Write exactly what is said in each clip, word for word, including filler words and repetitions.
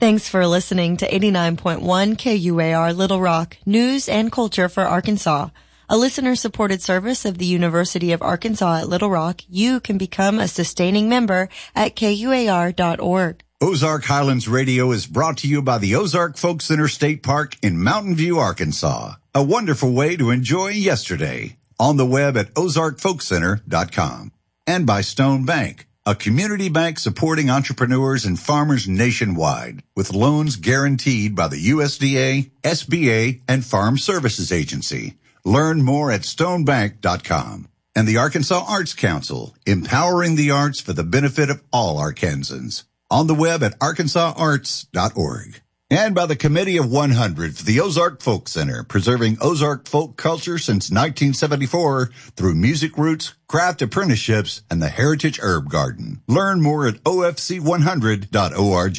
Thanks for listening to eighty-nine point one K U A R Little Rock, news and culture for Arkansas. A listener-supported service of the University of Arkansas at Little Rock. You can become a sustaining member at K U A R dot org. Ozark Highlands Radio is brought to you by the Ozark Folk Center State Park in Mountain View, Arkansas. A wonderful way to enjoy yesterday. On the web at ozark folk center dot com. And by Stone Bank, a community bank supporting entrepreneurs and farmers nationwide with loans guaranteed by the U S D A, S B A, and Farm Services Agency. Learn more at stone bank dot com. And the Arkansas Arts Council, empowering the arts for the benefit of all Arkansans. On the web at arkansas arts dot org. And by the Committee of one hundred for the Ozark Folk Center, preserving Ozark folk culture since nineteen seventy-four through music roots, craft apprenticeships, and the Heritage Herb Garden. Learn more at O F C one hundred dot org.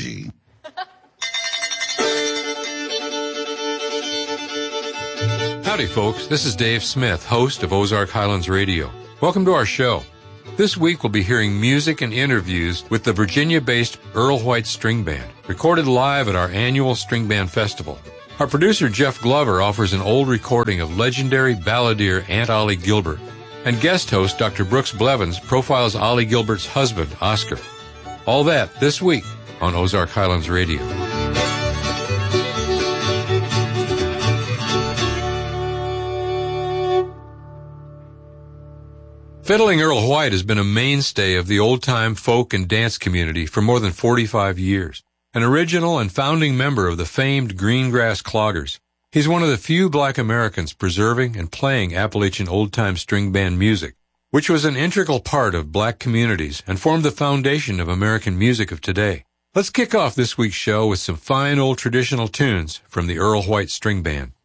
Howdy, folks. This is Dave Smith, host of Ozark Highlands Radio. Welcome to our show. This week we'll be hearing music and interviews with the Virginia-based Earl White String Band, recorded live at our annual String Band Festival. Our producer Jeff Glover offers an old recording of legendary balladeer Aunt Ollie Gilbert, and guest host Doctor Brooks Blevins profiles Ollie Gilbert's husband, Oscar. All that this week on Ozark Highlands Radio. Fiddling Earl White has been a mainstay of the old-time folk and dance community for more than forty-five years. An original and founding member of the famed Greengrass Cloggers, he's one of the few black Americans preserving and playing Appalachian old-time string band music, which was an integral part of black communities and formed the foundation of American music of today. Let's kick off this week's show with some fine old traditional tunes from the Earl White String Band.